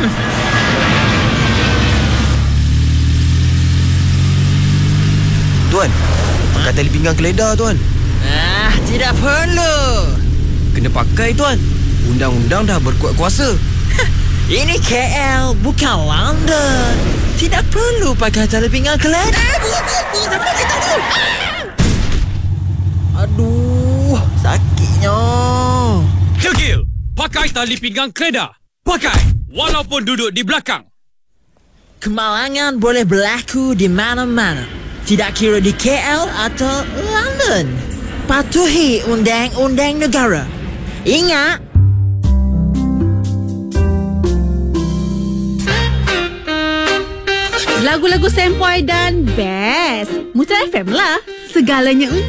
Tuan, pakai tali pinggang keledar, Tuan. Tidak perlu. Kena pakai, Tuan. Undang-undang dah berkuat kuasa. Ini KL, bukan London. Tidak perlu pakai tali pinggang keledar. Aduh, sakitnya. Degil, pakai tali pinggang keledar. Pakai, walaupun duduk di belakang. Kemalangan boleh berlaku di mana-mana. Tidak kira di KL atau London. Patuhi undang-undang negara. Ingat. Lagu-lagu sempoi dan best Mutra FM lah. Segalanya untuk